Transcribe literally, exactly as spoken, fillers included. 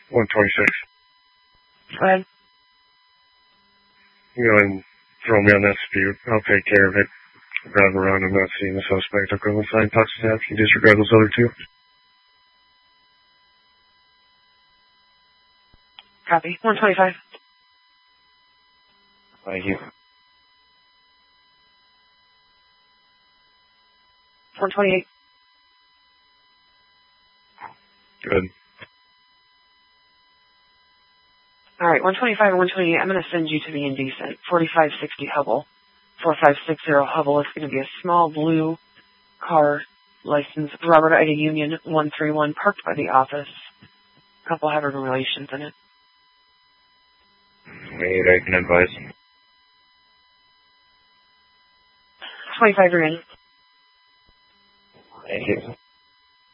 one twenty-six. Go ahead. You go ahead and throw me on that dispute. I'll take care of it. Drive around. I'm not seeing the suspect. I'll go inside and talk to staff. You disregard those other two. Copy. one twenty-five. Thank you. one twenty-eight. Good. All right, one twenty-five and one twenty-eight, I'm going to send you to the indecent. forty-five sixty Hubble. forty-five sixty Hubble. It's going to be a small blue car, license, Robert Ida Union one three one, parked by the office. A couple having relations in it. Wait, I can advise. twenty-five, you're in. Thank you.